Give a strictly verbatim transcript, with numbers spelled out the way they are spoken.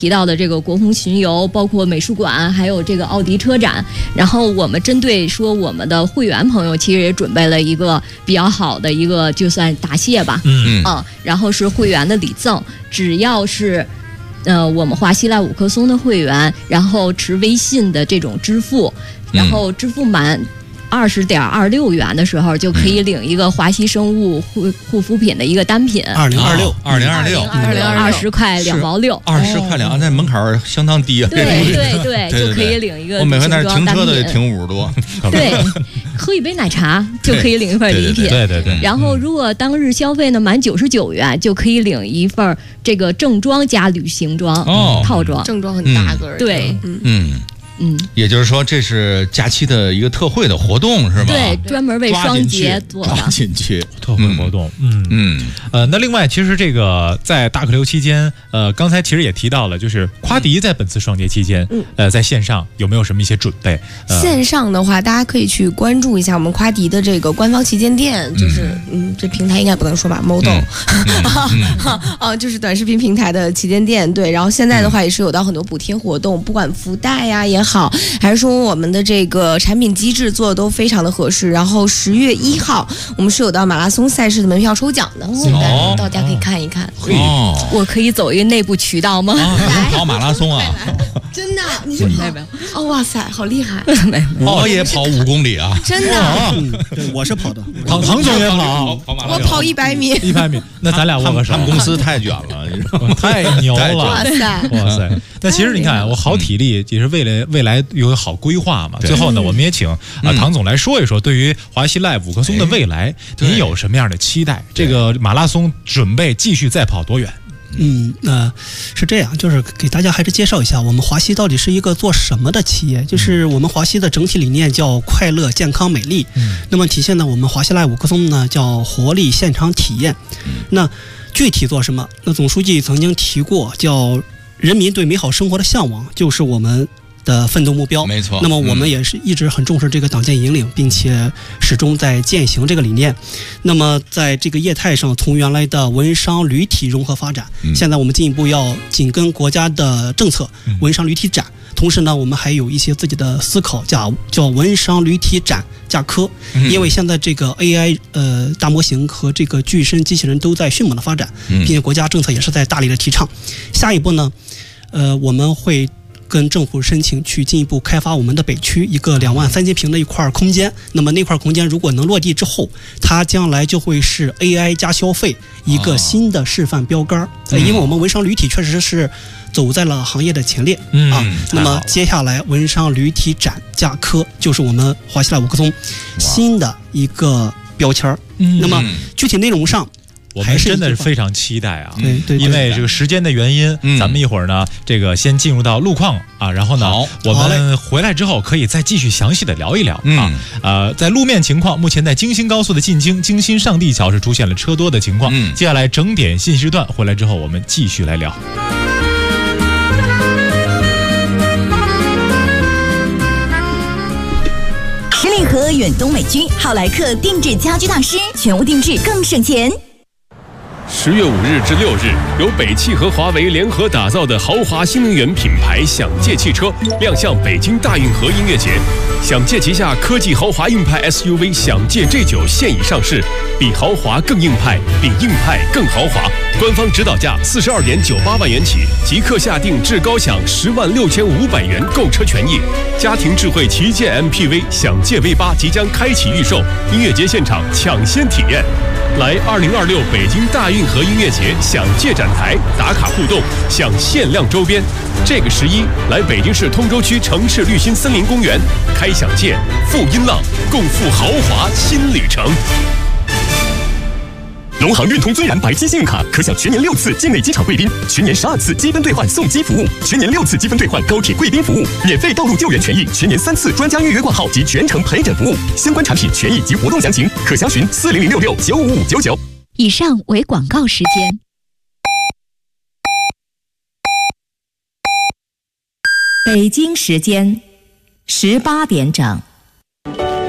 提到的这个国风巡游，包括美术馆，还有这个奥迪车展。然后我们针对说我们的会员朋友，其实也准备了一个比较好的一个，就算答谢吧，嗯嗯，然后是会员的礼赠，只要是。呃，我们华西赖五棵松的会员，然后持微信的这种支付，然后支付满二十点二六元的时候，就可以领一个华西生物护护肤品的一个单品。 二零二六， 二零二六， 二零二十块两毛六， 二十块两，那门槛相当低啊。 对对对，就可以领一个。 我每回那停车的停五十多。 对，喝一杯奶茶就可以领一份礼品。 对对对。 然后如果当日消费呢满九十九元，就可以领一份这个正装加旅行装套装。 正装很大个儿。 对， 嗯。嗯，也就是说，这是假期的一个特惠的活动，是吧？ 对，专门为双节做的。 抓紧去特惠活动。嗯嗯呃，那另外，其实这个在大客流期间，呃，刚才其实也提到了，就是夸迪在本次双节期间，嗯，呃，在线上有没有什么一些准备？ 呃、线上的话，大家可以去关注一下我们夸迪的这个官方旗舰店，就是嗯，嗯这平台应该不能说吧 ，Model， 哦，就是短视频平台的旗舰店。对，然后现在的话也是有到很多补贴活动，不管福袋呀也好。好，还是说我们的这个产品机制做的都非常的合适。然后十月一号，我们是有到马拉松赛事的门票抽奖的，哦，大家可以看一看。 哦，我可以走一个内部渠道吗？ 跑马拉松啊？ 真的？你是跑？哦，哇塞，好厉害！ 我也跑五公里啊！ 真的？ 对，我是跑的。 唐唐总也跑， 我跑一百米， 一百米。那咱俩握个手。 他们公司太卷了， 太牛了！ 哇塞， 哇塞！那其实你看，我好体力也是为了未来有个好规划嘛。最后呢，我们也请啊唐总来说一说，对于华西 Live 五棵松的未来，你有什么样的期待？这个马拉松准备继续再跑多远？ 嗯，那、呃、是这样，就是给大家还是介绍一下，我们华西到底是一个做什么的企业？就是我们华西的整体理念叫快乐、健康、美丽。嗯，那么体现呢，我们华西 Live 五棵松呢叫活力现场体验。嗯，那具体做什么？那总书记曾经提过，叫人民对美好生活的向往，就是我们的奋斗目标。 没错。 那么我们也是一直很重视这个党建引领，并且始终在践行这个理念。那么在这个业态上，从原来的文商旅体融合发展，嗯、现在我们进一步要紧跟国家的政策，文商旅体展。同时呢，我们还有一些自己的思考，叫叫文商旅体展加科。因为现在这个 A I 呃大模型和这个具身机器人都在迅猛的发展，并且国家政策也是在大力的提倡。下一步呢，呃，我们会跟政府申请去进一步开发我们的北区一个两万三千平的一块空间。那么那块空间如果能落地之后，它将来就会是 A I 加消费一个新的示范标杆。哦、因为我们文商旅体确实是走在了行业的前列、嗯、啊。那么接下来文商旅体展加科就是我们华西 Live 五棵松新的一个标签。那么具体内容上， 我们真的是非常期待啊！ 对对， 因为这个时间的原因，嗯、咱们一会儿呢，这个先进入到路况啊，然后呢，我们回来之后可以再继续详细的聊一聊啊。嗯、呃，在路面情况，目前在京新高速的进京京新上地桥是出现了车多的情况。嗯、接下来整点信息时段回来之后，我们继续来聊。 十里河远东美居浩莱克定制家居大师，全屋定制更省钱。 十月五日至六日，由北汽和华为联合打造的豪华新能源品牌享界汽车亮相北京大运河音乐节。享界旗下科技豪华硬派 S U V 享界 G 九现已上市，比豪华更硬派，比硬派更豪华。官方指导价四十二点九八万元起，即刻下定至高享十万六千五百元购车权益。家庭智慧旗舰 M P V 享界 V 八即将开启预售，音乐节现场抢先体验。来二零二六北京大运河音乐节享界展台打卡互动，享限量周边。这个十一来北京市通州区城市绿心森林公园开享界，赴音浪，共赴豪华新旅程。 农行运通尊然白金信用卡可享全年六次境内机场贵宾，全年十二次积分兑换送机服务，全年六次积分兑换高铁贵宾服务，免费道路救援权益，全年三次专家预约挂号及全程陪诊服务。相关产品权益及活动详情可详询四零零六六九五五九九。 以上为广告时间。北京时间十八点整。